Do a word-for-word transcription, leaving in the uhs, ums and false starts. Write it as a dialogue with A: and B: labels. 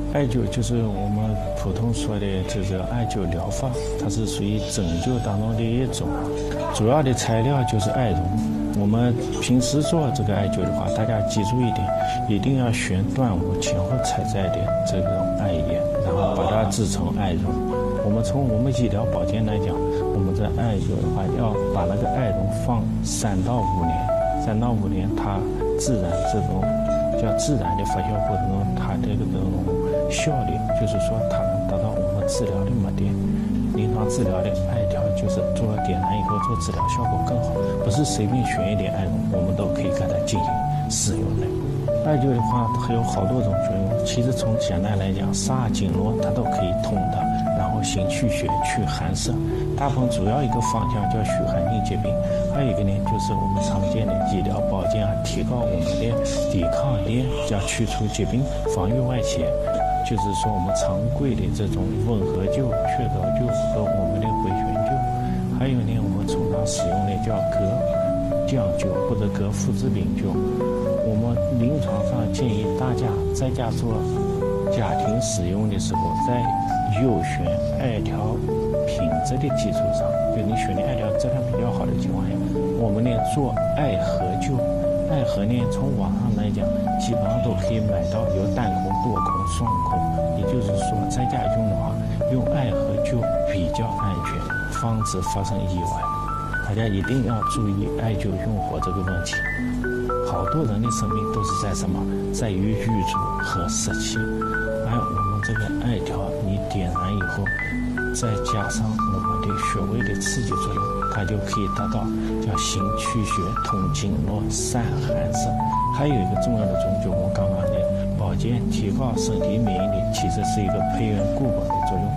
A: 艾灸就是我们普通说的这个艾灸疗法，它是属于针灸当中的一种，主要的材料就是艾绒。我们平时做这个艾灸的话，大家记住一点，一定要选端午前后采摘的这种艾叶，然后把它制成艾绒。我们从我们医疗保健来讲，我们在艾灸的话，要把那个艾绒放三到五年，三到五年它自然这种叫自然的发酵过程中，它的这种效力，就是说它能达到我们治疗的目的。临床治疗的艾条就是做点燃以后做治疗效果更好，不是随便选一点艾绒我们都可以给它进行使用的。艾灸的话它有好多种作用，其实从简单来讲，十二经络它都可以通的，然后行去血去寒湿。大部分主要一个方向叫虚寒性疾病，还有一个呢就是我们常见的医疗保健啊，提高我们的抵抗力，叫去除疾病防御外邪。就是说我们常规的这种温和灸、雀巢灸和我们的回旋灸，还有呢我们通常使用的叫隔降灸或者隔附子柄灸。我们临床上建议大家在家做家庭使用的时候，在优选艾条品质的基础上，就你选的艾条质量比较好的情况下，我们呢做艾合灸。艾合呢，从网上来讲，基本上都可以买到有单孔、多孔、双孔。也就是说，在家用的话，用艾合灸比较安全，防止发生意外。大家一定要注意艾灸用火这个问题。好多人的生命都是在什么？在于瘀阻和湿气。而我们这个艾条，你点燃以后，再加上我们的穴位的刺激作用，它就可以达到叫行去血、通经络、散寒湿。还有一个重要的作用，就我们刚刚的保健、提高身体免疫力，其实是一个培元固本的作用。